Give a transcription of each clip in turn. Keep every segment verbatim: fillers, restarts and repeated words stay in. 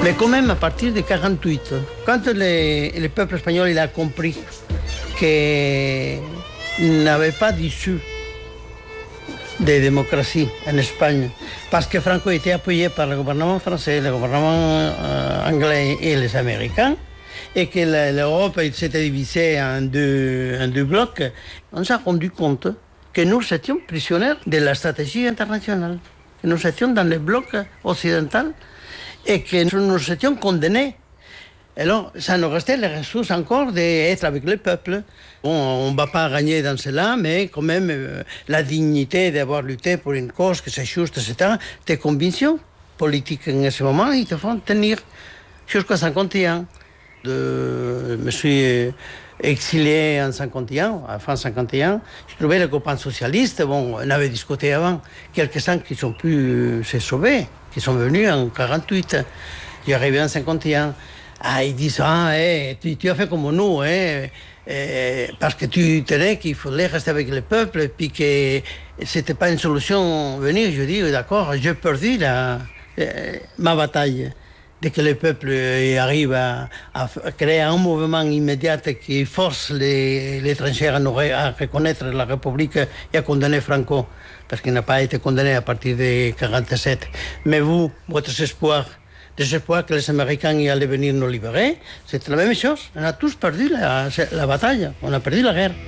Mais quand même, à partir de quarante-huit, quand les, le peuple espagnol il a compris qu'il n'avait pas d'issue de démocratie en Espagne, parce que Franco était appuyé par le gouvernement français, le gouvernement euh, anglais et les Américains, et que l'Europe s'était divisée en deux, en deux blocs, on s'est rendu compte que nous étions prisonniers de la stratégie internationale, que nous étions dans le bloc occidental et que nous étions condamnés. Alors, ça nous restait les ressources encore d'être avec le peuple. Bon, on ne va pas gagner dans cela, mais quand même, euh, la dignité d'avoir lutté pour une cause que c'est juste, et cetera, tes convictions politiques en ce moment, ils te font tenir jusqu'à cinquante et un. De, je me suis exilé en cinquante et un, à fin cinquante et un. J'ai trouvé les copains socialistes, bon, on avait discuté avant, quelques-uns qui sont pu se sauver, qui sont venus en quarante-huit. J'ai arrivé en cinquante et un. Ah, ils disent, ah, eh, tu, tu as fait comme nous, eh, eh, parce que tu tenais qu'il fallait rester avec le peuple, et puis que c'était pas une solution venir. Je dis, d'accord, j'ai perdu la, eh, ma bataille. Dès que le peuple arrive à, à créer un mouvement immédiat qui force les, les étrangers à, nous, à reconnaître la République et à condamner Franco, parce qu'il n'a pas été condamné à partir de quarante-sept. Mais vous, votre espoir, l'espoir que les Américains y allaient venir nous libérer, c'est la même chose. On a tous perdu la, la bataille, on a perdu la guerre.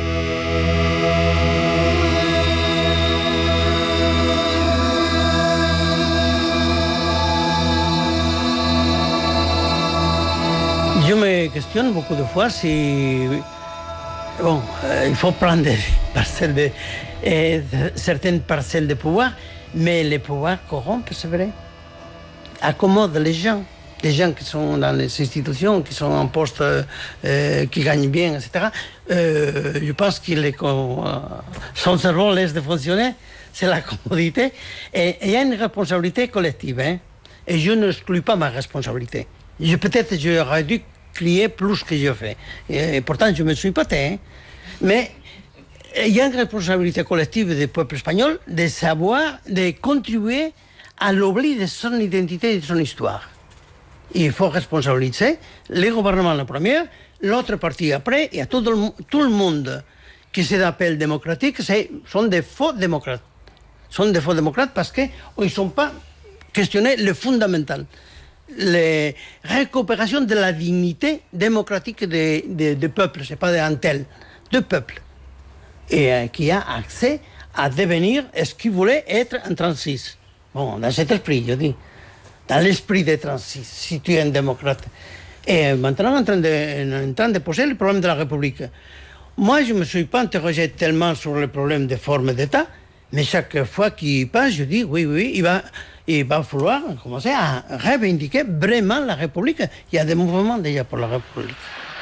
Je me questionne beaucoup de fois si bon, euh, il faut prendre des parcelles de, euh, certaines parcelles de pouvoir, mais le pouvoir corrompt, c'est vrai. Accommode les gens, les gens qui sont dans les institutions, qui sont en poste, euh, qui gagnent bien, et cetera. Euh, je pense que euh, son cerveau laisse de fonctionner, c'est la commodité. Et il y a une responsabilité collective, hein, et je n'exclus pas ma responsabilité. Je, peut-être j'aurais dû crier plus que je fais. Et, et pourtant, je me suis pas tais. Hein. Mais il y a une responsabilité collective du peuple espagnol de savoir, de contribuer à l'oubli de son identité et de son histoire. Il faut responsabiliser le gouvernement la première, l'autre partie après, et à tout le, tout le monde qui s'appelle démocratique, sont des faux démocrates. Sont des faux démocrates parce qu'ils ne sont pas questionnés le fondamental. La récupération de la dignité démocratique des de, de peuples, ce n'est pas d'un tel, de peuples, et euh, qui a accès à devenir ce qu'il voulait être en trente-six. Bon, dans cet esprit, je dis, dans l'esprit de trente-six, si tu es un démocrate. Et maintenant, en train de, en train de poser le problème de la République. Moi, je ne me suis pas interrogé tellement sur le problème des formes d'État, mais chaque fois qu'il passe, je dis, oui, oui, il va... il va falloir commencer à revendiquer vraiment la République. Il y a des mouvements déjà pour la République.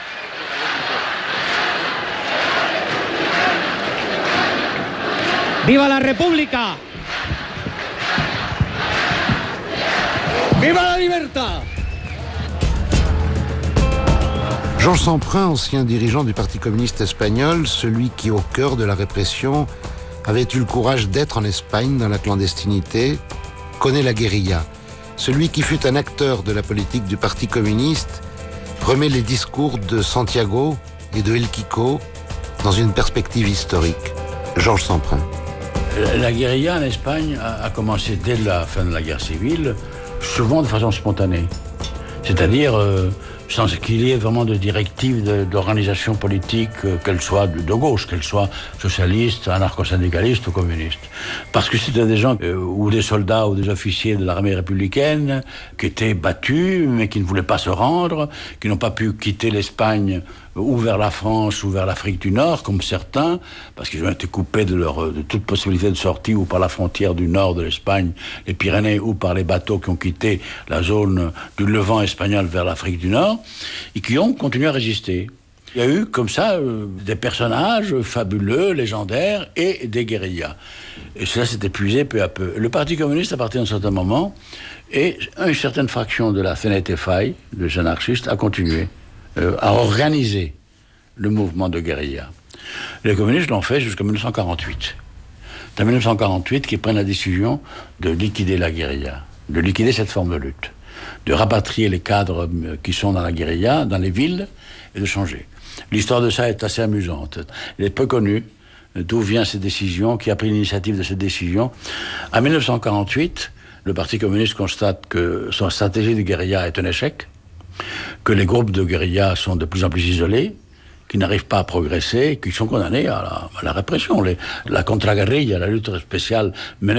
¡Viva la República! ¡Viva la libertad! Georges Semprin, ancien dirigeant du Parti communiste espagnol, celui qui, au cœur de la répression, avait eu le courage d'être en Espagne dans la clandestinité, connaît la guérilla. Celui qui fut un acteur de la politique du Parti communiste remet les discours de Santiago et de El Kiko dans une perspective historique. Georges Semprin. La guérilla en Espagne a commencé dès la fin de la guerre civile, souvent de façon spontanée. C'est-à-dire euh, sans qu'il y ait vraiment de directives de, d'organisation politique, euh, qu'elle soit de, de gauche, qu'elle soit socialiste, anarcho-syndicaliste ou communiste. Parce que c'était des gens, euh, ou des soldats ou des officiers de l'armée républicaine, qui étaient battus, mais qui ne voulaient pas se rendre, qui n'ont pas pu quitter l'Espagne ou vers la France ou vers l'Afrique du Nord, comme certains, parce qu'ils ont été coupés de, leur, de toute possibilité de sortie ou par la frontière du nord de l'Espagne, les Pyrénées, ou par les bateaux qui ont quitté la zone du Levant espagnol vers l'Afrique du Nord, et qui ont continué à résister. Il y a eu comme ça euh, des personnages fabuleux, légendaires, et des guérillas. Et cela s'est épuisé peu à peu. Le Parti communiste, à partir d'un certain moment, et une certaine fraction de la C N T F I, des anarchistes, a continué euh, à organiser le mouvement de guérilla. Les communistes l'ont fait jusqu'en dix-neuf cent quarante-huit. C'est en dix-neuf cent quarante-huit qu'ils prennent la décision de liquider la guérilla, de liquider cette forme de lutte. de rapatrier les cadres qui sont dans la guérilla, dans les villes, et de changer. L'histoire de ça est assez amusante. Elle est peu connue. D'où vient cette décision, qui a pris l'initiative de cette décision. En mille neuf cent quarante-huit, le Parti communiste constate que son stratégie de guérilla est un échec, que les groupes de guérilla sont de plus en plus isolés, qui n'arrivent pas à progresser, qui sont condamnés à la, à la répression. Les, la contre-guérilla, la lutte spéciale menée